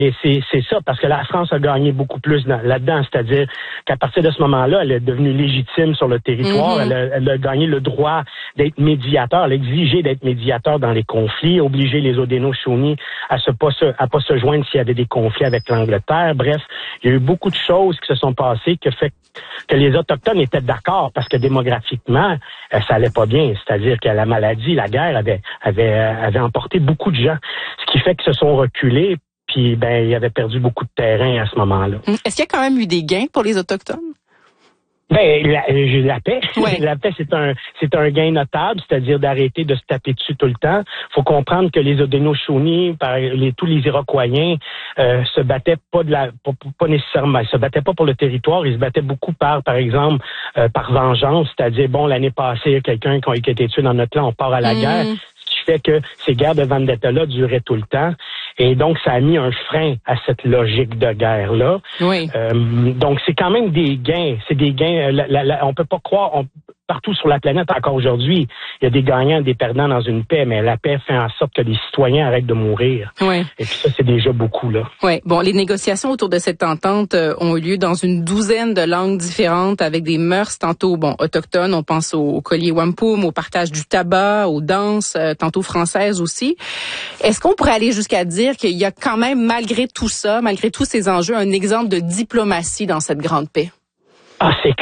Et c'est ça, parce que la France a gagné beaucoup plus là-dedans. C'est-à-dire qu'à partir de ce moment-là, elle est devenue légitime sur le territoire. Mm-hmm. Elle a gagné le droit d'être médiateur. Elle a exigé d'être médiateur dans les conflits, obligé les Haudenosaunee à pas se joindre s'il y avait des conflits avec l'Angleterre. Bref, il y a eu beaucoup de choses qui se sont passées qui fait que les Autochtones étaient d'accord parce que démographiquement, ça allait pas bien. C'est-à-dire que la maladie, la guerre avait emporté beaucoup de gens. Ce qui fait qu'ils se sont reculés. Puis, il avait perdu beaucoup de terrain à ce moment-là. Est-ce qu'il y a quand même eu des gains pour les Autochtones? La paix. Ouais. La paix, c'est un gain notable, c'est-à-dire d'arrêter de se taper dessus tout le temps. Faut comprendre que les Haudenosaunee, tous les Iroquois, se battaient pas nécessairement, ils se battaient pas pour le territoire, ils se battaient beaucoup par exemple, par vengeance, c'est-à-dire, l'année passée, il y a quelqu'un qui a été tué dans notre clan, on part à la guerre. Ce qui fait que ces guerres de vendetta-là duraient tout le temps. Et donc, ça a mis un frein à cette logique de guerre-là. Oui. Donc, c'est quand même des gains. C'est des gains. On peut pas croire. Partout sur la planète, encore aujourd'hui, il y a des gagnants et des perdants dans une paix, mais la paix fait en sorte que les citoyens arrêtent de mourir. Oui. Et puis ça, c'est déjà beaucoup, là. Oui. Bon, les négociations autour de cette entente ont eu lieu dans une douzaine de langues différentes avec des mœurs tantôt, autochtones, on pense au collier wampum, au partage du tabac, aux danses, tantôt françaises aussi. Est-ce qu'on pourrait aller jusqu'à dire qu'il y a quand même, malgré tout ça, malgré tous ces enjeux, un exemple de diplomatie dans cette grande paix? Ah, c'est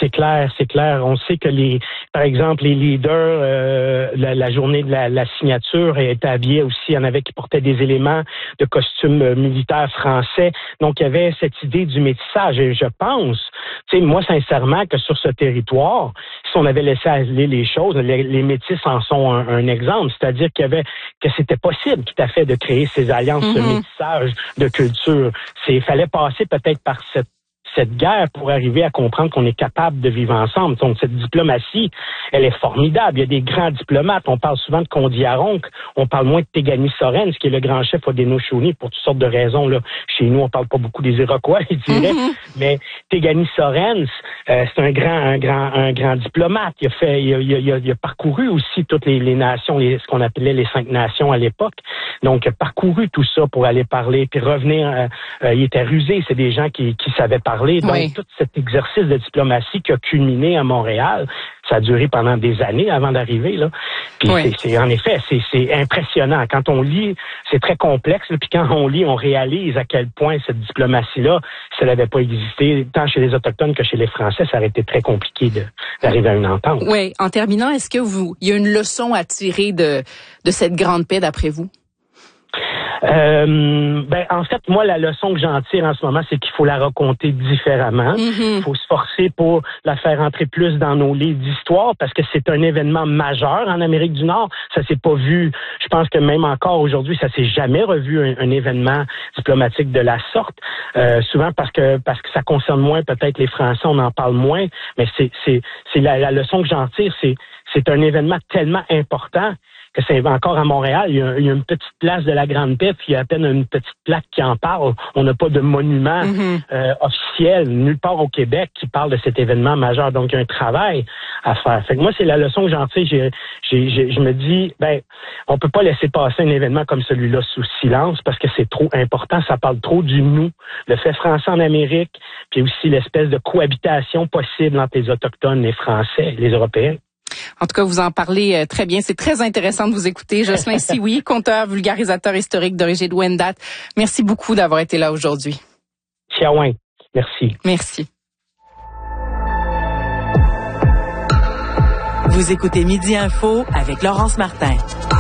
clair. On sait que par exemple, les leaders, la journée de la signature étaient habillés aussi. Il y en avait qui portaient des éléments de costumes militaires français. Donc, il y avait cette idée du métissage. Et je pense, moi, sincèrement, que sur ce territoire, si on avait laissé aller les choses, les métis en sont un exemple. C'est-à-dire que c'était possible, tout à fait, de créer ces alliances de métissage de culture. Il fallait passer peut-être par cette guerre pour arriver à comprendre qu'on est capable de vivre ensemble. Donc, cette diplomatie, elle est formidable. Il y a des grands diplomates. On parle souvent de Kondiaronk. On parle moins de Tegani Sorens, qui est le grand chef Haudenosaunee pour toutes sortes de raisons. Là. Chez nous, on parle pas beaucoup des Iroquois, je dirais. Mais Tegani Sorens, c'est un grand diplomate. Il a parcouru aussi toutes les nations, ce qu'on appelait les 5 nations à l'époque. Donc, il a parcouru tout ça pour aller parler, puis revenir. Il était rusé. C'est des gens qui savaient parler. Donc, tout cet exercice de diplomatie qui a culminé à Montréal, ça a duré pendant des années avant d'arriver, là. Puis c'est en effet, c'est impressionnant. Quand on lit, c'est très complexe, là, puis quand on lit, on réalise à quel point cette diplomatie-là, si elle n'avait pas existé, tant chez les Autochtones que chez les Français, ça aurait été très compliqué d'arriver à une entente. Oui. En terminant, est-ce que il y a une leçon à tirer de cette grande paix, d'après vous? En fait, moi, la leçon que j'en tire en ce moment, c'est qu'il faut la raconter différemment. Il faut se forcer pour la faire entrer plus dans nos livres d'histoire parce que c'est un événement majeur en Amérique du Nord. Ça s'est pas vu. Je pense que même encore aujourd'hui, ça s'est jamais revu un événement diplomatique de la sorte. Souvent parce que ça concerne moins peut-être les Français, on en parle moins. Mais c'est la leçon que j'en tire, c'est un événement tellement important que c'est encore à Montréal, il y a une petite place de la Grande Paix, puis il y a à peine une petite plaque qui en parle. On n'a pas de monument officiel nulle part au Québec qui parle de cet événement majeur. Donc, il y a un travail à faire. Fait que moi, c'est la leçon que j'en tire. Je me dis, on peut pas laisser passer un événement comme celui-là sous silence parce que c'est trop important. Ça parle trop du nous, le fait français en Amérique, puis aussi l'espèce de cohabitation possible entre les Autochtones, les Français, les Européens. En tout cas, vous en parlez très bien. C'est très intéressant de vous écouter. Jocelyn Sioui, conteur, vulgarisateur historique d'origine Wendat. Merci beaucoup d'avoir été là aujourd'hui. Chiaouin. Merci. Merci. Vous écoutez Midi Info avec Laurence Martin.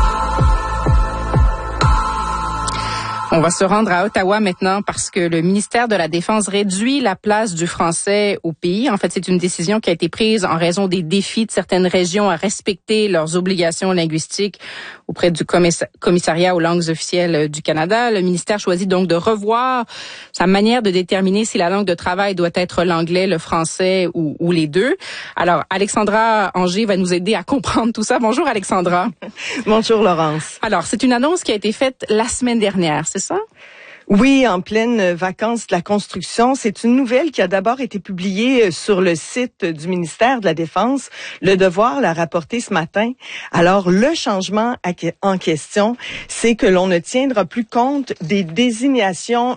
On va se rendre à Ottawa maintenant parce que le ministère de la Défense réduit la place du français au pays. En fait, c'est une décision qui a été prise en raison des défis de certaines régions à respecter leurs obligations linguistiques auprès du commissariat aux langues officielles du Canada. Le ministère choisit donc de revoir sa manière de déterminer si la langue de travail doit être l'anglais, le français ou les deux. Alors, Alexandra Anger va nous aider à comprendre tout ça. Bonjour Alexandra. Bonjour Laurence. Alors, c'est une annonce qui a été faite la semaine dernière, c'est ça? Oui, en pleine vacances de la construction. C'est une nouvelle qui a d'abord été publiée sur le site du ministère de la Défense. Le Devoir l'a rapporté ce matin. Alors, le changement en question, c'est que l'on ne tiendra plus compte des désignations